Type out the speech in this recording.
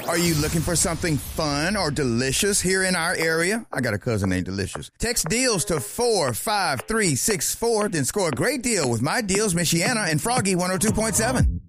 Are you looking for something fun or delicious here in our area? I got a cousin named Delicious. Text deals to 45364, then score a great deal with My Deals Michiana and Froggy 102.7.